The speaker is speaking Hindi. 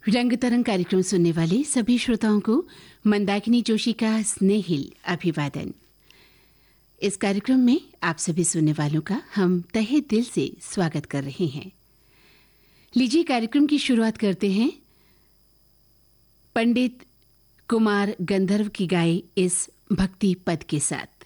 रंग तरंग कार्यक्रम सुनने वाले सभी श्रोताओं को मंदाकिनी जोशी का स्नेहिल अभिवादन। इस कार्यक्रम में आप सभी सुनने वालों का हम तहे दिल से स्वागत कर रहे हैं। लीजिए कार्यक्रम की शुरुआत करते हैं पंडित कुमार गंधर्व की गाए इस भक्ति पद के साथ।